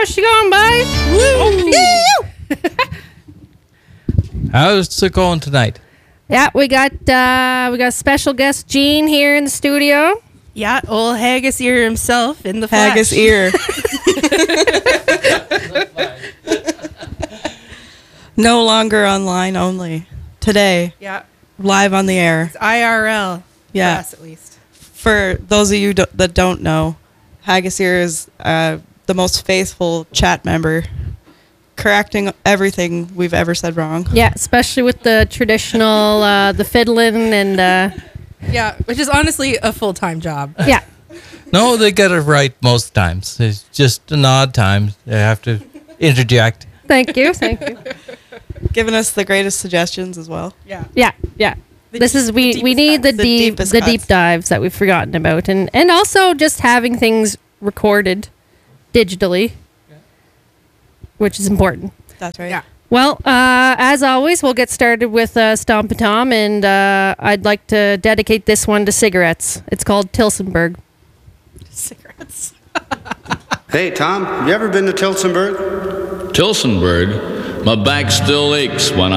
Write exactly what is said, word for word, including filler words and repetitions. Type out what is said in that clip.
how's she going, boys? Woo! How's it going tonight? Yeah, we got uh, we got special guest Gene here in the studio. Yeah, old Haggis Ear himself in the flesh. Haggis Ear. No longer online only. Today, Yeah, live on the air. it's I R L. Yeah. For us, at least. For those of you do- that don't know, Haggis Ear is uh, the most faithful chat member, correcting everything we've ever said wrong. Yeah, especially with the traditional uh, the fiddling and uh, Yeah, which is honestly a full-time job. yeah. No, they get it right most times. It's just an odd time. They have to interject. Thank you, thank you. Giving us the greatest suggestions as well. Yeah. Yeah, yeah. The This deep- is we the we deepest need the cuts. The deep deepest the cuts. deep dives that we've forgotten about, and and also just having things recorded digitally, which is important. That's right. Yeah. Well, uh, as always, we'll get started with uh, Stomp and Tom, and uh, I'd like to dedicate this one to cigarettes. It's called Tilsonburg. Cigarettes. Hey, Tom, you ever been to Tilsonburg? Tilsonburg, my back still aches when